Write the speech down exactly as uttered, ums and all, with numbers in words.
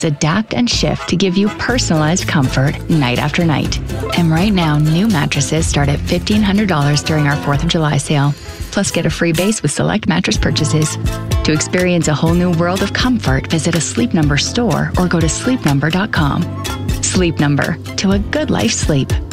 adapt and shift to give you personalized comfort night after night. And right now, new mattresses start at fifteen hundred dollars during our fourth of July sale. Plus, get a free base with select mattress purchases. To experience a whole new world of comfort, visit a Sleep Number store or go to sleep number dot com. Sleep Number, to a good life sleep.